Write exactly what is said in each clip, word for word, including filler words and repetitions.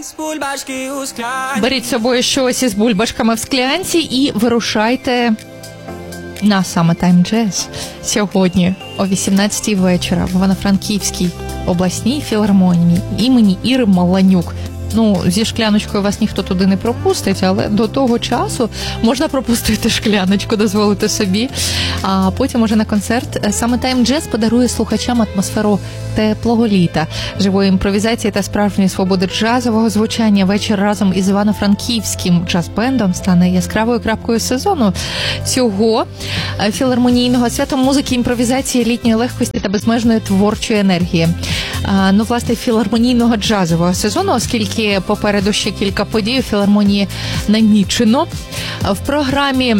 Беріть з собою щось із бульбашками в склянці і вирушайте на Summertime Jazz сьогодні о вісімнадцятій вечора в Івано-Франківській обласній філармонії імені Іри Маланюк. Ну, зі шкляночкою вас ніхто туди не пропустить, але до того часу можна пропустити шкляночку, дозволити собі. А потім уже на концерт Summertime Jazz подарує слухачам атмосферу теплого літа, живої імпровізації та справжньої свободи джазового звучання. Вечір разом із Івано-Франківським джаз-бендом стане яскравою крапкою сезону цього філармонійного свята музики, імпровізації, літньої легкості та безмежної творчої енергії. А, ну, власне, філармонійного джазового сезону, оскільки попереду ще кілька подій у філармонії намічено. В програмі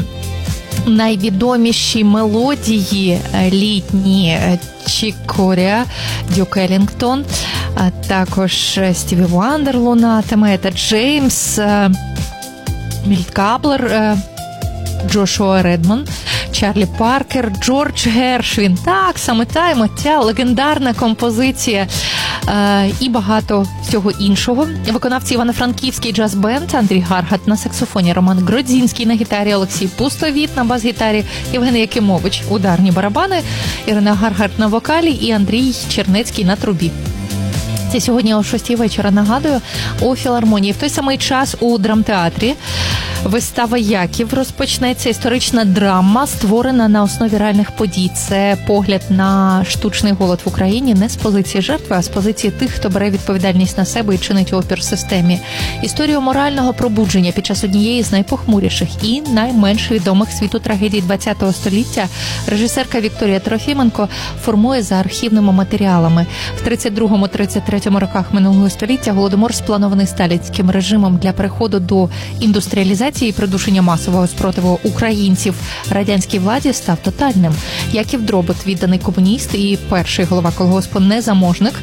найвідоміші мелодії літні Чік Коріа, Дюк Еллінгтон, а також Стіві Вандер лунатиме, Ета Джеймс, Мільт Каблер, Джошуа Редман, Чарлі Паркер, Джордж Гершвін. Так, саме та ця легендарна композиція е, і багато всього іншого. Виконавці Івано-Франківський джаз-бенд, Андрій Гаргат на саксофоні, Роман Гродзінський на гітарі, Олексій Пустовіт на бас-гітарі, Євген Якимович ударні барабани, Ірина Гаргат на вокалі і Андрій Чернецький на трубі. Це сьогодні о шостій вечора, нагадую, у філармонії. В той самий час у драмтеатрі вистава «Яків» розпочнеться. Історична драма, створена на основі реальних подій. Це погляд на штучний голод в Україні не з позиції жертви, а з позиції тих, хто бере відповідальність на себе і чинить опір системі. Історію морального пробудження під час однієї з найпохмуріших і найменш відомих світу трагедій ХХ століття режисерка Вікторія Трофіменко формує за архівними матеріалами. В тридцять другому - тридцять третьому роках минулого століття Голодомор, спланований сталінським режимом для переходу до індустріалізації і придушення масового спротиву українців радянській владі, став тотальним. Яків Дробот, відданий комуніст і перший голова колгоспу «Незаможник».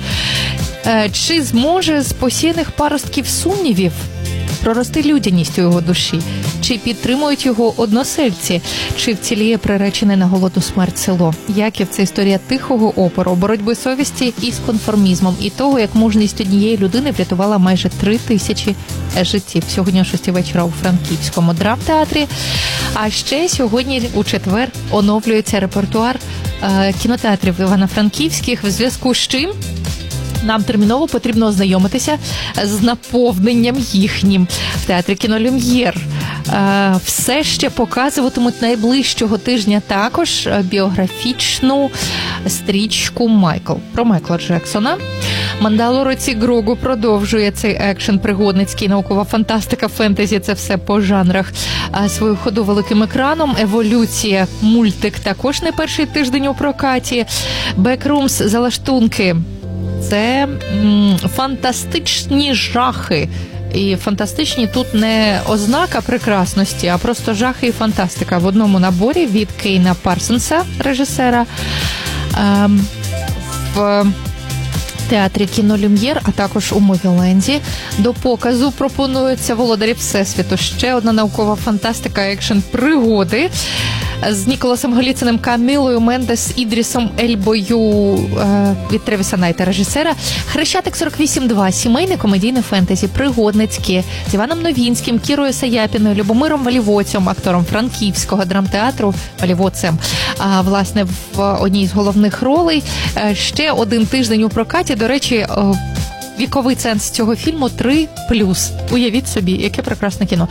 Чи зможе з посіяних паростків сумнівів прорости людяність у його душі? Чи підтримують його односельці? Чи вціліє приречене на голоду смерть село? Яків – це історія тихого опору, боротьби совісті із конформізмом і того, як мужність однієї людини врятувала майже три тисячі життів. Сьогодні о шостій вечора у Франківському драмтеатрі. А ще сьогодні у четвер оновлюється репертуар е, кінотеатрів Івано-Франківських, в зв'язку з чим нам терміново потрібно ознайомитися з наповненням їхнім. В театрі «Кіно Люм'єр» все ще показуватимуть найближчого тижня також біографічну стрічку «Майкл» про Майкла Джексона. «Мандалорець» Грогу продовжує цей екшен, пригодницький, наукова фантастика, фентезі – це все по жанрах. Свою ходу великим екраном. «Еволюція» мультик також не перший тиждень у прокаті. «Бекрумс» залаштунки. Це м, фантастичні жахи. І фантастичні тут не ознака прекрасності, а просто жахи і фантастика в одному наборі від Кейна Парсонса, режисера, ем, в театрі «Кіно Люм'єр», а також у Мовіленді. До показу пропонується «Володарі Всесвіту». Ще одна наукова фантастика, екшен, пригоди з Ніколасом Голіциним, Камілою Мендес, Ідрісом Ельбою е, від Тревіса Найта, режисера. «Хрещатик сорок вісім два» – сімейне комедійне фентезі, пригодницьке, з Іваном Новінським, Кірою Саяпіною, Любомиром Валівоцем, актором Франківського драмтеатру Валівоцем. А, власне, в одній з головних ролей. Ще один тиждень у прокаті. До речі, віковий ценз цього фільму три плюс. Уявіть собі, яке прекрасне кіно.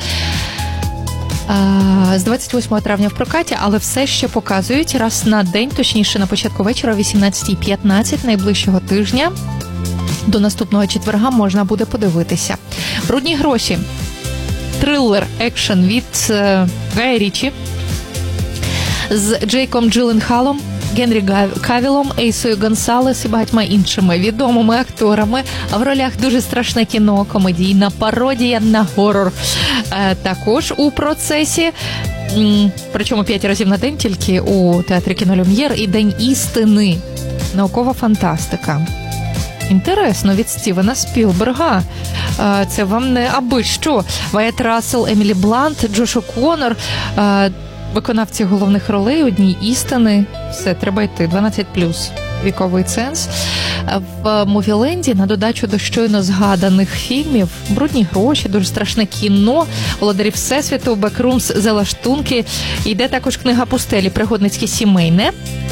З двадцять восьмого травня в прокаті, але все ще показують раз на день, точніше на початку вечора, о вісімнадцятій п'ятнадцять найближчого тижня. До наступного четверга можна буде подивитися. «Брудні гроші» – трилер, екшен від Гая Річі з Джейком Джилленхалом, Генрі Кавілом, Ейсою Гонсалес і багатьма іншими відомими акторами. В ролях дуже страшне кіно, комедійна пародія на горор. Е, також у процесі, м, причому п'ять разів на день тільки у театрі «Кіно Люм'єр» і «День істини». Наукова фантастика. Інтересно, від Стівена Спілберга. Е, це вам не аби що. Вайет Рассел, Емілі Блант, Джош О'Коннор, е, виконавці головних ролей «Одній істини». Все, треба йти. дванадцять плюс. Віковий ценз. В Мувіленді на додачу до щойно згаданих фільмів «Брудні гроші», дуже страшне кіно, «Володарі Всесвіту», «Бекрумс», «Залаштунки». Йде також «Книга пустелі», пригодницьке сімейне.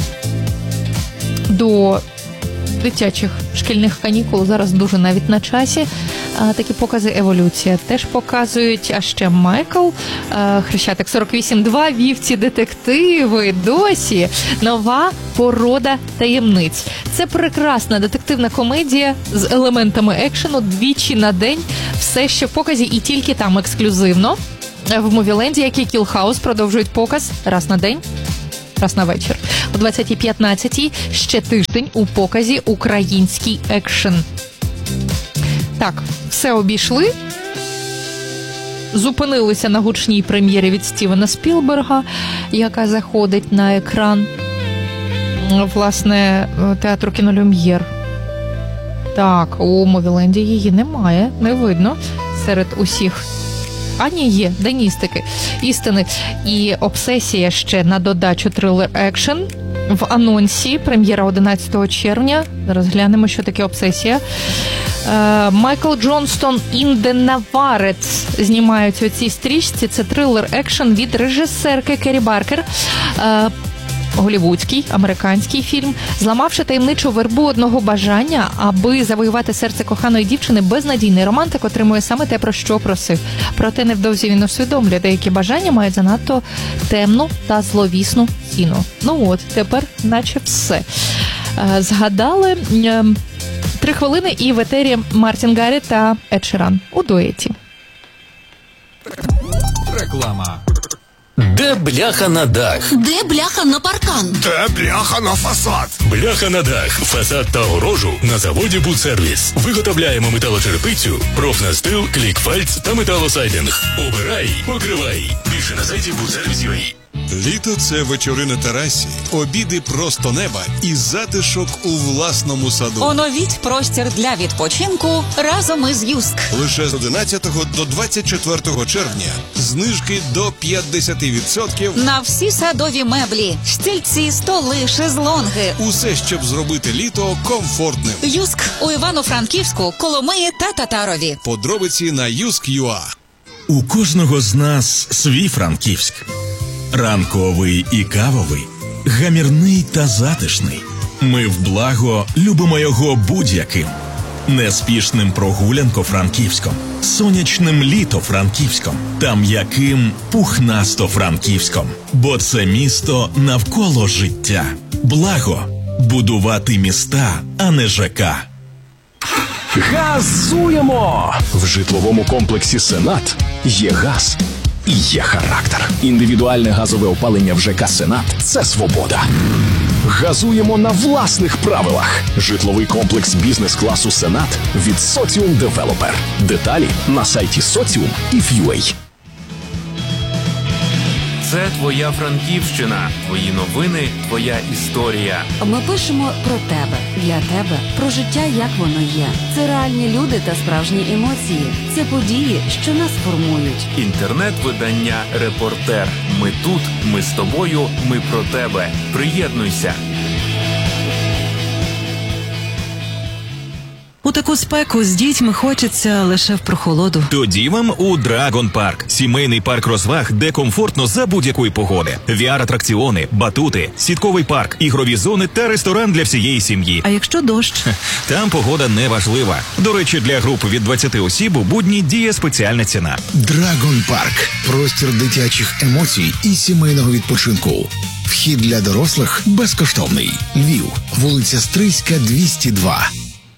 До дитячих шкільних канікул зараз дуже навіть на часі. А, такі покази «Еволюція» теж показують. А ще Майкл, а, Хрещатик сорок вісім два, «Вівці детективи», досі нова порода таємниць. Це прекрасна детективна комедія з елементами екшену двічі на день. Все ще в показі і тільки там ексклюзивно. В Мувіленді, як і Кілхаус, продовжують показ раз на день, раз на вечір. О двадцятій п'ятнадцятій ще тиждень у показі український екшен. Так, все обійшли. Зупинилися на гучній прем'єрі від Стівена Спілберга, яка заходить на екран, власне, театру «Кінолюм'єр». Так, у Мувіленді її немає, не видно серед усіх. А ні, є, деністики, істини. І «Обсесія» ще на додачу трилер-екшен. В анонсі прем'єра одинадцятого червня. Зараз глянемо, що таке «Обсесія». Майкл Джонстон «Ін де Наварець» знімаються у цій стрічці. Це трилер-екшен від режисерки Керрі Баркер. Голівудський, американський фільм. Зламавши таємничу вербу одного бажання, аби завоювати серце коханої дівчини, безнадійний романтик отримує саме те, про що просив. Проте невдовзі він усвідомлює, деякі бажання мають занадто темну та зловісну ціну. Ну от, тепер наче все. Згадали три хвилини і в етері Мартін Гаррі та Ед Ширан у дуеті. Реклама. Де бляха на дах? Де бляха на паркан? Де бляха на фасад? Бляха на дах, фасад та огорожу на заводі «Будсервіс». Виготовляємо металочерепицю, профнастил, клікфальц та металосайдинг. Обирай, покривай. Більше на сайті будсервіс крапка ю а. Літо – це вечори на терасі, обіди просто неба і затишок у власному саду. Оновіть простір для відпочинку разом із Юск. Лише з одинадцятого до двадцять четвертого червня знижки до п'ятдесят відсотків на всі садові меблі, стільці, столи, шезлонги. Усе, щоб зробити літо комфортним. Юск у Івано-Франківську, Коломиї та Татарові. Подробиці на юск крапка ю а. У кожного з нас свій Франківськ. Ранковий і кавовий, гамірний та затишний. Ми в благо любимо його будь-яким. Неспішним прогулянко-франківськом, сонячним літо-франківськом та м'яким пухнасто-франківськом. Бо це місто навколо життя. Благо – будувати міста, а не ЖК. Газуємо! В житловому комплексі «Сенат» є газ і є характер. Індивідуальне газове опалення в ЖК «Сенат» – це свобода. Газуємо на власних правилах. Житловий комплекс бізнес-класу «Сенат» від Соціум Девелопер. Деталі на сайті соціум і ф ю ей. Це твоя Франківщина, твої новини, твоя історія. Ми пишемо про тебе, для тебе, про життя, як воно є. Це реальні люди та справжні емоції. Це події, що нас формують. Інтернет-видання «Репортер». Ми тут, ми з тобою, ми про тебе. Приєднуйся. У таку спеку з дітьми хочеться лише в прохолоду. Тоді вам у Драгон Парк. Сімейний парк розваг, де комфортно за будь-якої погоди. ві ар-атракціони, батути, сітковий парк, ігрові зони та ресторан для всієї сім'ї. А якщо дощ? Там погода не важлива. До речі, для груп від двадцяти осіб у будні діє спеціальна ціна. Драгон Парк. Простір дитячих емоцій і сімейного відпочинку. Вхід для дорослих безкоштовний. Львів. Вулиця Стрийська, двісті два.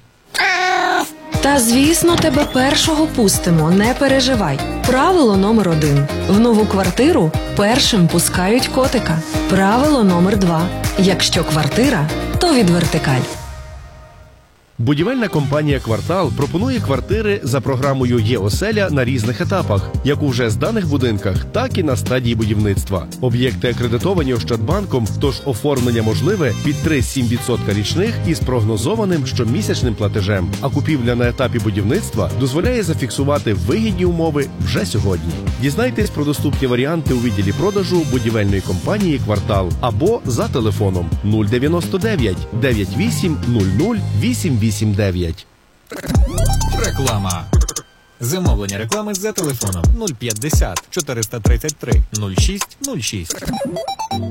Та, звісно, тебе першого пустимо, не переживай. Правило номер один. В нову квартиру першим пускають котика. Правило номер два. Якщо квартира, то від вертикаль. Будівельна компанія «Квартал» пропонує квартири за програмою «Є-оселя» на різних етапах, як у вже зданих будинках, так і на стадії будівництва. Об'єкти акредитовані Ощадбанком, тож оформлення можливе під три цілих сім десятих відсотка річних із прогнозованим щомісячним платежем. А купівля на етапі будівництва дозволяє зафіксувати вигідні умови вже сьогодні. Дізнайтесь про доступні варіанти у відділі продажу будівельної компанії «Квартал» або за телефоном нуль дев'яносто дев'ять дев'ять вісім нуль нуль вісім вісім дев'ять. Реклама. Замовлення реклами за телефоном нуль п'ятдесят чотириста тридцять три нуль шість нуль шість.